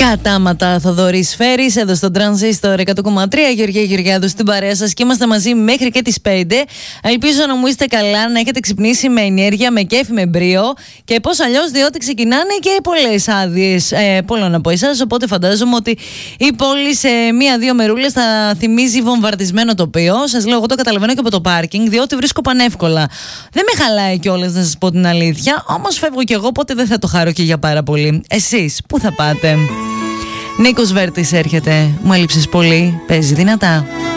Κατάματα Θοδωρής Φέρης εδώ στο Τρανζίστορ 100,3. Γεωργία Γεωργιάδου στην παρέα σας και είμαστε μαζί μέχρι και τις 5. Ελπίζω να μου είστε καλά, να έχετε ξυπνήσει με ενέργεια, με κέφι, με μπρίο και πώς αλλιώς, διότι ξεκινάνε και πολλές άδειες πολλών από εσάς. Οπότε φαντάζομαι ότι η πόλη σε 1-2 μερούλες θα θυμίζει βομβαρδισμένο τοπίο. Σας λέω, εγώ το καταλαβαίνω και από το πάρκινγκ, διότι βρίσκω πανεύκολα. Δεν με χαλάει κιόλας, να σας πω την αλήθεια. Όμως φεύγω κι εγώ, οπότε δεν θα το χαρώ και για πάρα πολύ. Εσείς πού θα πάτε? Νίκος Βέρτης έρχεται. Μου έλειψες πολύ. Παίζει δυνατά.